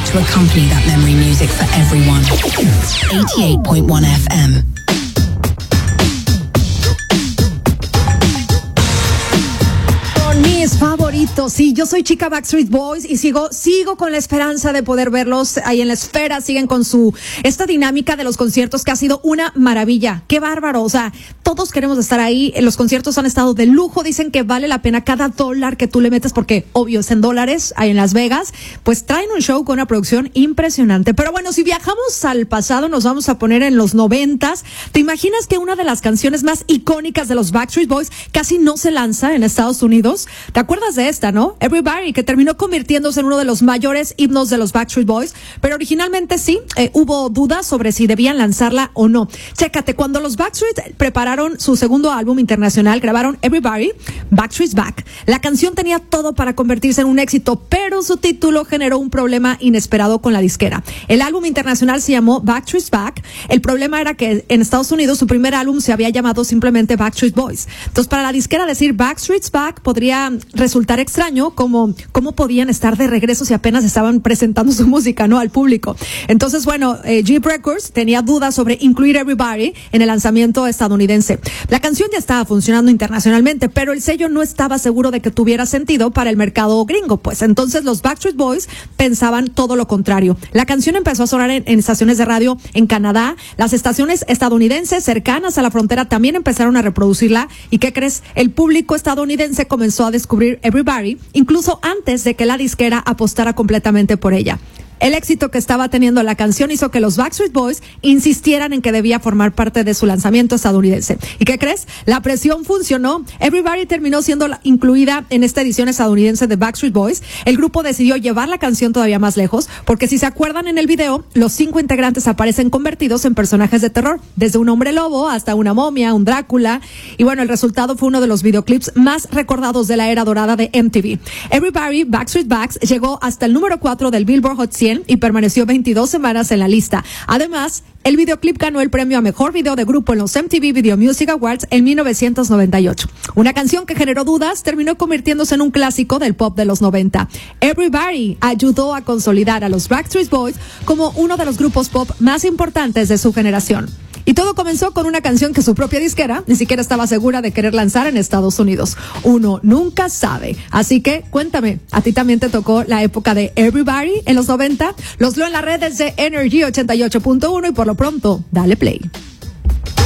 to accompany that memory music for everyone. 88.1 FM. Mis favoritos, sí, yo soy chica Backstreet Boys y sigo con la esperanza de poder verlos ahí en la esfera. Siguen con esta dinámica de los conciertos que ha sido una maravilla. Qué bárbaro, o sea, todos queremos estar ahí. Los conciertos han estado de lujo, dicen que vale la pena cada dólar que tú le metes porque obvio es en dólares ahí en Las Vegas. Pues traen un show con una producción impresionante. Pero bueno, si viajamos al pasado, nos vamos a poner en los 90s. ¿Te imaginas que una de las canciones más icónicas de los Backstreet Boys casi no se lanza en Estados Unidos? ¿Te acuerdas de esta, no? Everybody, que terminó convirtiéndose en uno de los mayores himnos de los Backstreet Boys, pero originalmente sí, hubo dudas sobre si debían lanzarla o no. Chécate, cuando los Backstreet prepararon su segundo álbum internacional, grabaron Everybody, Backstreet's Back. La canción tenía todo para convertirse en un éxito, pero su título generó un problema inesperado con la disquera. El álbum internacional se llamó Backstreet's Back. El problema era que en Estados Unidos su primer álbum se había llamado simplemente Backstreet Boys. Entonces, para la disquera decir Backstreet's Back podría resultar extraño, cómo podían estar de regreso si apenas estaban presentando su música, ¿no?, al público. Entonces, bueno, Jeep Records tenía dudas sobre incluir Everybody en el lanzamiento estadounidense. La canción ya estaba funcionando internacionalmente, pero el sello no estaba seguro de que tuviera sentido para el mercado gringo, pues entonces los Backstreet Boys pensaban todo lo contrario. La canción empezó a sonar en estaciones de radio en Canadá. Las estaciones estadounidenses cercanas a la frontera también empezaron a reproducirla. ¿Y qué crees? El público estadounidense comenzó a descubrir Everybody, incluso antes de que la disquera apostara completamente por ella. El éxito que estaba teniendo la canción hizo que los Backstreet Boys insistieran en que debía formar parte de su lanzamiento estadounidense. ¿Y qué crees? La presión funcionó. Everybody terminó siendo incluida en esta edición estadounidense de Backstreet Boys. El grupo decidió llevar la canción todavía más lejos, porque si se acuerdan en el video, los 5 integrantes aparecen convertidos en personajes de terror, desde un hombre lobo hasta una momia, un Drácula. Y bueno, el resultado fue uno de los videoclips más recordados de la era dorada de MTV. Everybody, Backstreet Back llegó hasta el número 4 del Billboard Hot 100 y permaneció 22 semanas en la lista. Además, el videoclip ganó el premio a Mejor Video de Grupo en los MTV Video Music Awards en 1998. Una canción que generó dudas terminó convirtiéndose en un clásico del pop de los 90. Everybody ayudó a consolidar a los Backstreet Boys como uno de los grupos pop más importantes de su generación. Y todo comenzó con una canción que su propia disquera ni siquiera estaba segura de querer lanzar en Estados Unidos. Uno nunca sabe. Así que cuéntame, ¿a ti también te tocó la época de Everybody en los 90? Los leo en las redes de Energy 88.1 y por lo pronto, dale play.